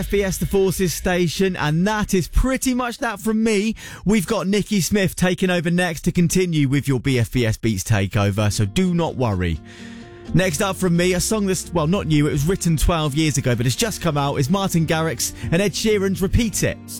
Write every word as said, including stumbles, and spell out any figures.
F B S The Forces station, and that is pretty much that from me. We've got Nikki Smith taking over next to continue with your B F B S Beats takeover, so do not worry. Next up from me, a song that's, well, not new, it was written twelve years ago, but it's just come out, is Martin Garrix and Ed Sheeran's Repeat It.